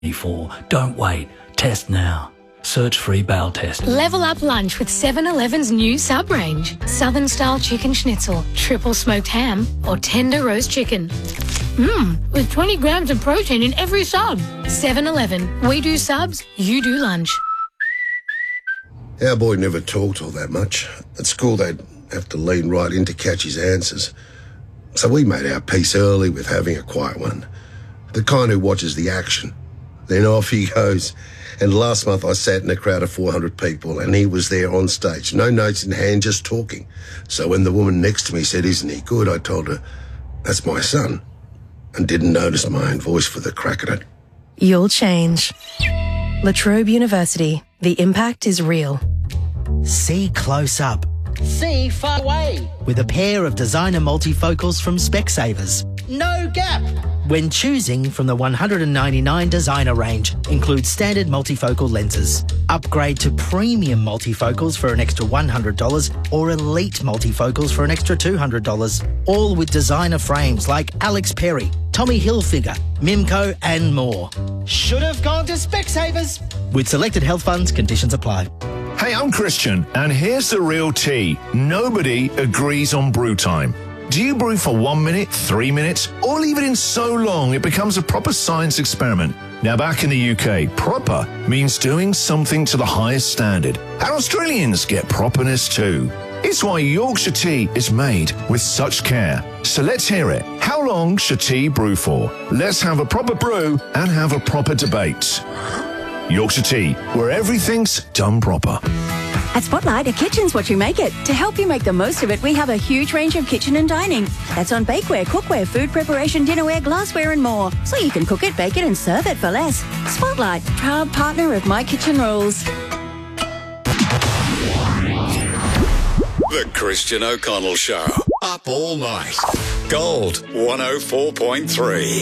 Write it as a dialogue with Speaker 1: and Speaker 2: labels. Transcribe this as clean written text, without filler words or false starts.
Speaker 1: Don't wait. Test now. Search free bowel test.
Speaker 2: Level up lunch with 7-Eleven's new sub-range. Southern-style chicken schnitzel, triple smoked ham, or tender roast chicken. With 20 grams of protein in every sub. 7-Eleven. We do subs, you do lunch.
Speaker 3: Our boy never talked all that much. At school, they'd have to lean right in to catch his answers. So we made our peace early with having a quiet one. The kind who watches the action. Then off he goes. And last month I sat in a crowd of 400 people and he was there on stage. No notes in hand, just talking. So when the woman next to me said, "Isn't he good?" I told her, "That's my son." And didn't notice my own voice for the crack at it.
Speaker 4: You'll change. La Trobe University. The impact is real.
Speaker 5: See close up.
Speaker 6: See far away.
Speaker 5: With a pair of designer multifocals from Specsavers.
Speaker 6: No gap.
Speaker 5: When choosing from the 199 designer range, includes standard multifocal lenses. Upgrade to premium multifocals for an extra $100 or elite multifocals for an extra $200. All with designer frames like Alex Perry, Tommy Hilfiger, Mimco and more.
Speaker 6: Should have gone to Specsavers.
Speaker 5: With selected health funds, conditions apply.
Speaker 7: Hey, I'm Christian, and here's the real tea. Nobody agrees on brew time. Do you brew for 1 minute, 3 minutes, or leave it in so long it becomes a proper science experiment? Now, back in the UK, proper means doing something to the highest standard. And Australians get properness too. It's why Yorkshire tea is made with such care. So let's hear it. How long should tea brew for? Let's have a proper brew and have a proper debate. Yorkshire tea, where everything's done proper.
Speaker 8: At Spotlight, a kitchen's what you make it. To help you make the most of it, we have a huge range of kitchen and dining. That's on bakeware, cookware, food preparation, dinnerware, glassware and more. So you can cook it, bake it and serve it for less. Spotlight, proud partner of My Kitchen Rules.
Speaker 9: The Christian O'Connell Show. Up all night. Gold 104.3.